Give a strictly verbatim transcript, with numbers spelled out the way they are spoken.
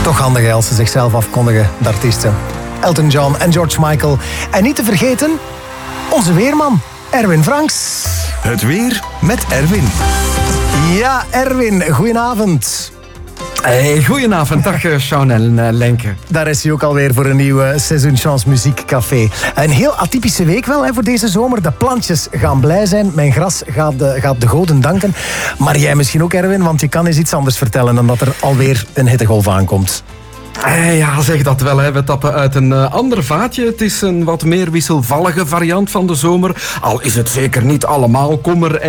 Toch handig hè, als ze zichzelf afkondigen, de artiesten. Elton John en George Michael. En niet te vergeten, onze weerman, Erwin Franks. Het weer met Erwin. Ja, Erwin, goedenavond. Hey, goedenavond, dag Sean en uh, Lenke. Daar is hij ook alweer voor een nieuwe Seizoen Chance Muziekcafé. Een heel atypische week wel hè, voor deze zomer. De plantjes gaan blij zijn. Mijn gras gaat de, gaat de goden danken. Maar jij misschien ook, Erwin, want je kan eens iets anders vertellen dan dat er alweer een hittegolf aankomt. Eh, ja, zeg dat wel. Hè. We tappen uit een uh, ander vaatje. Het is een wat meer wisselvallige variant van de zomer. Al is het zeker niet allemaal kommer